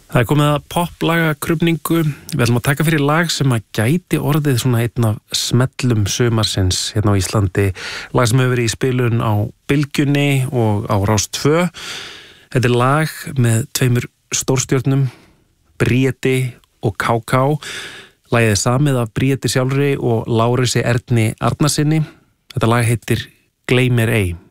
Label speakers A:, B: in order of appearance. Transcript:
A: Það komið að poplagakrufningu. Við ætlum að taka fyrir lag sem að gæti orðið svona einn af smellum sumarsins hérna á Íslandi. Lag sem hefur verið í spilun á Bylgjunni og á Rás 2. Þetta er lag með tveimur stórstjörnum, Bríeti og KK. Lagið er samið af Bríeti sjálfri og Lárisi Erni Arnarsinni. Þetta lag heitir Gleymir ei.